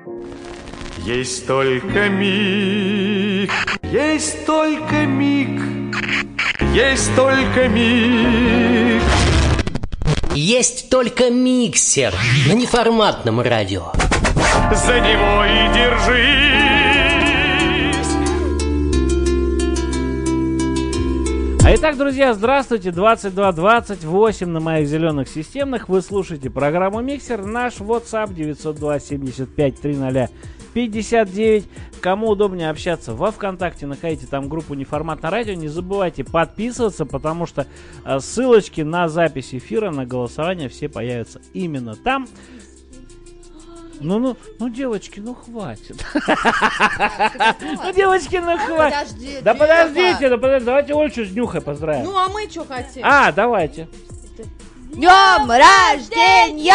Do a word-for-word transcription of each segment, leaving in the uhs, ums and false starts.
Есть только миг, есть только миг, есть только миг. Есть только миксер на неформатном радио. За него и держись. А итак, друзья, здравствуйте. двадцать два двадцать восемь на моих зеленых системных. Вы слушаете программу Миксер. Наш WhatsApp девятьсот два семьдесят пять тридцать пятьдесят девять. Кому удобнее общаться во ВКонтакте, находите там группу Неформатное радио. Не забывайте подписываться, потому что э, ссылочки на запись эфира, на голосование все появятся именно там. Ну, ну, ну, девочки, ну хватит. Ну, девочки, ну хватит. Да подождите, да подождите, давайте Ольчу с Нюхой поздравим. Ну, а мы что хотим? А, давайте. Днем рождения!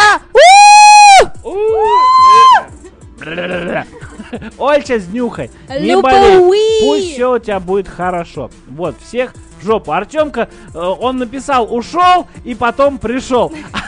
Ольча с Нюхой, не болей, пусть все у тебя будет хорошо. Вот, всех в жопу. Артемка, он написал «ушел» и потом пришел.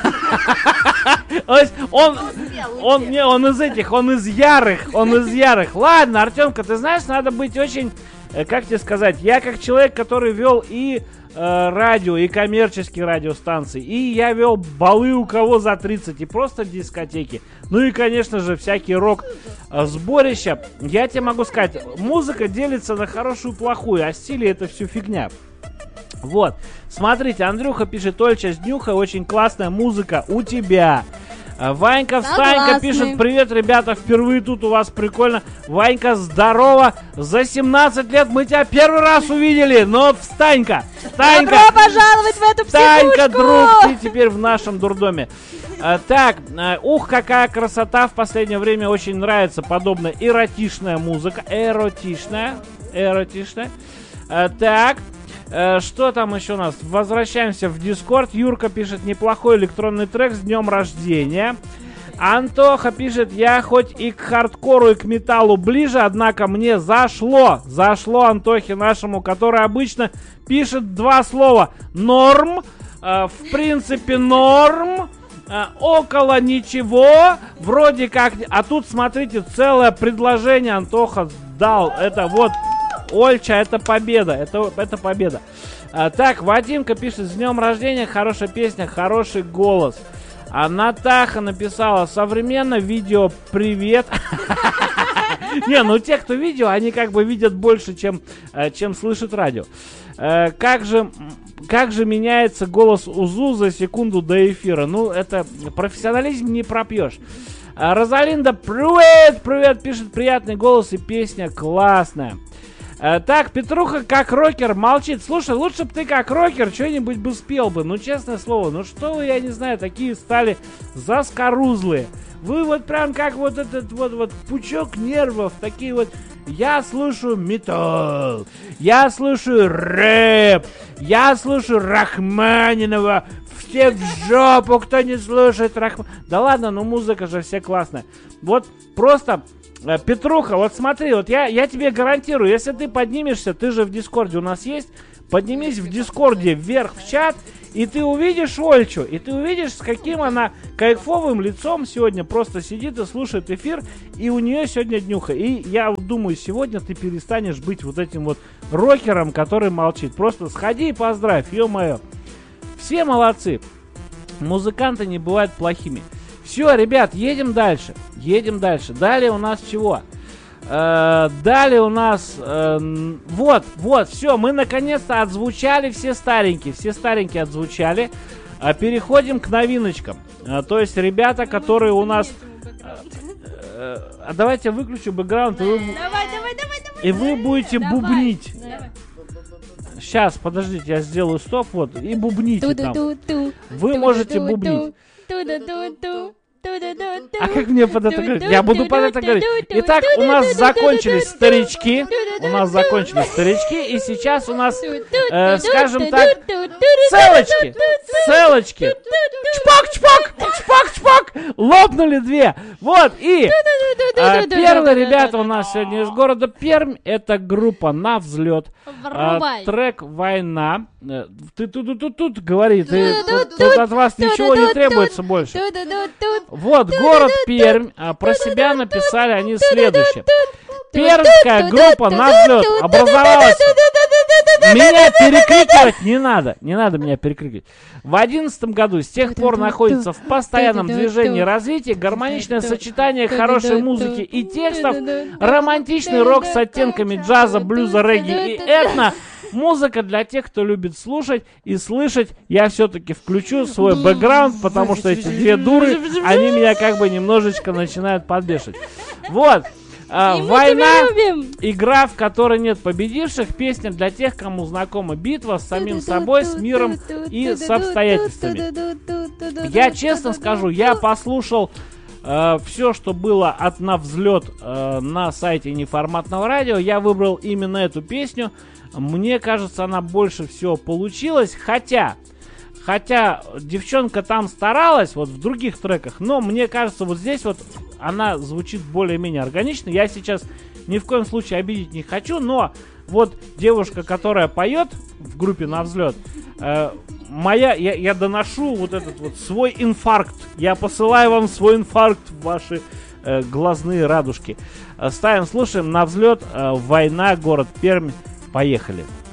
Он, он, не, он из этих, он из ярых, он из ярых. Ладно, Артемка, ты знаешь, надо быть очень, как тебе сказать, я как человек, который вел и э, радио, и коммерческие радиостанции, и я вел балы у кого за тридцать, и просто дискотеки. Ну и, конечно же, всякие рок-сборища. Я тебе могу сказать, музыка делится на хорошую и плохую, а стили это все фигня. Вот, смотрите, Андрюха пишет: Ольча с Нюхой, очень классная музыка у тебя. Ванька Встанька пишет: привет, ребята, впервые тут у вас прикольно. Ванька, здорово, за семнадцать лет мы тебя первый раз увидели, но Встанька, Встанька, добро пожаловать в эту психушку. Встанька, друг, ты теперь в нашем дурдоме. А, так, а, ух, какая красота, в последнее время очень нравится подобная эротичная музыка, эротичная, эротичная. А, так. Что там еще у нас? Возвращаемся в Дискорд. Юрка пишет: неплохой электронный трек с днем рождения. Антоха пишет: я хоть и к хардкору, и к металлу ближе, однако мне зашло. Зашло Антохе нашему, который обычно пишет два слова. Норм. В принципе, норм. Около ничего. Вроде как. А тут, смотрите, целое предложение Антоха дал. Это вот... Ольча, это победа, это, это победа. А, так, Вадимка пишет: с днем рождения, хорошая песня, хороший голос. А Натаха написала: современно видео, привет. Не, ну те, кто видео, они как бы видят больше, чем, чем слышат радио. Как же, как же меняется голос УЗУ за секунду до эфира? Ну, это профессионализм не пропьешь. Розалинда, привет, привет, пишет: приятный голос и песня классная. Uh, так, Петруха как рокер молчит. Слушай, лучше бы ты как рокер что-нибудь бы спел бы. Ну, честное слово, ну что вы, я не знаю, такие стали заскорузлые. Вы вот прям как вот этот вот, вот пучок нервов, такие вот. Я слушаю металл, я слушаю рэп, я слушаю Рахманинова. Все в жопу, кто не слушает Рахманинова. Да ладно, ну музыка же все классная. Вот просто... Петруха, вот смотри, вот я, я тебе гарантирую, если ты поднимешься, ты же в Дискорде у нас есть, поднимись в Дискорде вверх в чат, и ты увидишь Ольчу, и ты увидишь, с каким она кайфовым лицом сегодня просто сидит и слушает эфир, и у нее сегодня днюха. И я думаю, сегодня ты перестанешь быть вот этим вот рокером, который молчит. Просто сходи и поздравь, ё-моё. Все молодцы. Музыканты не бывают плохими. Все, ребят, едем дальше. Едем дальше. Далее у нас чего? Э, далее у нас... Э, вот, вот, все. Мы наконец-то отзвучали все старенькие. Все старенькие отзвучали. Э, переходим к новиночкам. Э, то есть ребята, которые у нас... Э, э, давайте я выключу бэкграунд. И вы, давай, давай, давай, давай, и вы будете давай, бубнить. Давай. Сейчас, подождите, я сделаю стоп. Вот, и бубните там. Вы можете бубнить. А как мне под это говорить? Я буду под это говорить. Итак, у нас закончились старички. У нас закончились старички. И сейчас у нас, э, скажем так, целочки. Целочки. Чпок, чпок, чпок, чпок. Лопнули две. Вот, и э, первые ребята у нас сегодня из города Пермь. Это группа «На взлет». Э, трек «Война». Э, ты тут, тут, тут, тут говори. Ты, тут, тут от вас ничего не требуется больше. Вот, город Пермь. А, про себя написали они следующее. Пермская группа «На взлет» образовалась... Меня перекрикивать не надо. Не надо меня перекрикивать. В две тысячи одиннадцатом году с тех пор находится в постоянном движении и развитии гармоничное сочетание хорошей музыки и текстов, романтичный рок с оттенками джаза, блюза, регги и этно. Музыка для тех, кто любит слушать и слышать. Я все-таки включу свой бэкграунд, потому что эти две дуры, они меня как бы немножечко начинают подбешивать. Вот. А, война, игра, в которой нет победивших, песня для тех, кому знакома битва с самим собой, с миром и с обстоятельствами. Я честно скажу, я послушал э, все, что было от «На взлет» э, на сайте Неформатного радио. Я выбрал именно эту песню. Мне кажется, она больше всего получилась, хотя... Хотя девчонка там старалась, вот в других треках, но мне кажется, вот здесь вот она звучит более-менее органично. Я сейчас ни в коем случае обидеть не хочу, но вот девушка, которая поет в группе «На взлет», э, моя, я, я доношу вот этот вот свой инфаркт. Я посылаю вам свой инфаркт в ваши э, глазные радужки. Ставим, слушаем «На взлет», э, «Война», город Пермь. Поехали.